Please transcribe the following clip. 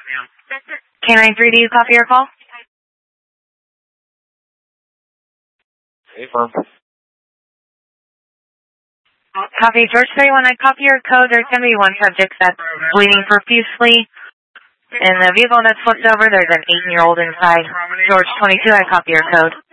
K-9-3, do you copy your call? Affirm. Copy, George 31, I copy your code. There's going to be one subject that's bleeding profusely. In the vehicle that's flipped over, there's an 8-year-old inside. George 22, I copy your code.